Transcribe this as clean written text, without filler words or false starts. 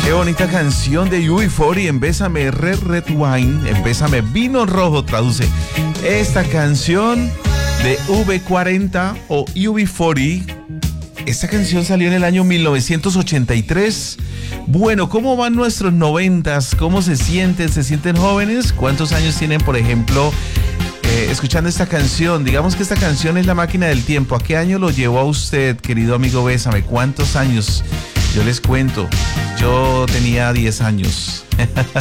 Qué bonita canción de UB40 en Bésame Red Wine, en Bésame Vino Rojo, traduce. Esta canción de V40 o UB40, esta canción salió en el año 1983. Bueno, ¿cómo van nuestros noventas? ¿Cómo se sienten? ¿Se sienten jóvenes? ¿Cuántos años tienen, por ejemplo, escuchando esta canción? Digamos que esta canción es la máquina del tiempo. ¿A qué año lo llevó a usted, querido amigo Bésame? ¿Cuántos años? Yo les cuento, yo tenía 10 años.